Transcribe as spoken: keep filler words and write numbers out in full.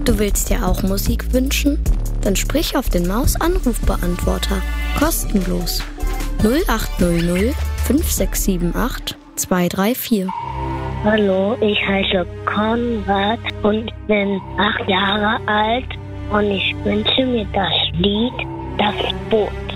Du willst dir auch Musik wünschen? Dann sprich auf den Maus-Anrufbeantworter. Kostenlos. null acht null null fünf sechs sieben acht zwei drei vier. Hallo, ich heiße Konrad und bin acht Jahre alt und ich wünsche mir das Lied Das Boot.